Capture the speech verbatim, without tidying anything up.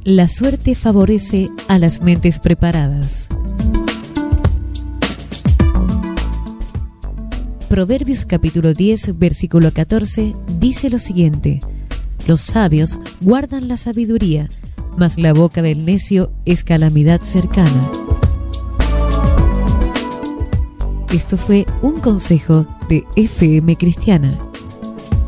La suerte favorece a las mentes preparadas. Proverbios capítulo diez, versículo catorce, dice lo siguiente: los sabios guardan la sabiduría, mas la boca del necio es calamidad cercana. Esto fue un consejo de F M Cristiana.